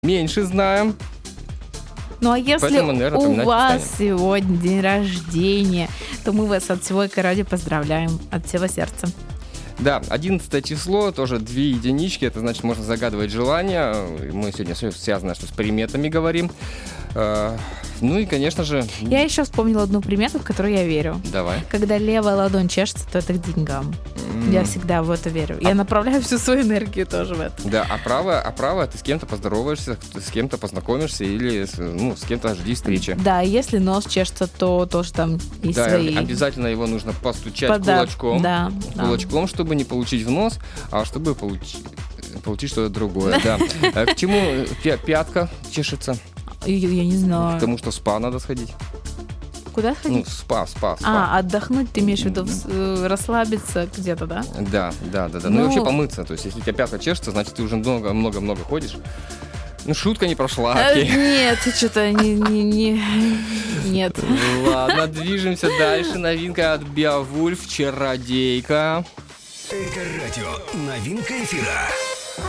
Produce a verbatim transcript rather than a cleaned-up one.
меньше знаем. Ну а если Поэтому, наверное, у поминать вас не станем. сегодня день рождения, то мы вас от всего Эко-радио поздравляем, от всего сердца. Да, одиннадцатое число, тоже две единички, это значит, можно загадывать желания. Мы сегодня все связано, что с приметами говорим. Э, Ну и, конечно же... Я еще вспомнила одну примету, в которую я верю. Давай. Когда левая ладонь чешется, то это к деньгам. М. Я всегда в это верю. Я направляю всю свою энергию тоже в это. Да, а право, а право ты с кем-то поздороваешься, с кем-то познакомишься или с, ну, с кем-то жди встречи. Да, если нос чешется, то тоже там есть Да, свои... обязательно его нужно постучать Пода- кулачком. Да, да. Кулачком, чтобы не получить в нос, а чтобы получить, получить что-то другое. Да. А к чему пя- пятка чешется? Я, я не знаю. К тому, что в спа надо сходить. Куда Ну, сходить? в спа, спа, спа. А, отдохнуть, ты имеешь в виду э, расслабиться где-то, да? Да, да, да, да. Ну, и Ну- вообще помыться. То есть, если у тебя пятка чешется, значит, ты уже много-много-много ходишь. Ну, шутка не прошла. Э, Окей. Нет, что-то не, не, не... Нет. Ладно, движемся дальше. Новинка от Beowulf, «Чародейка». Эко-радио. Новинка эфира.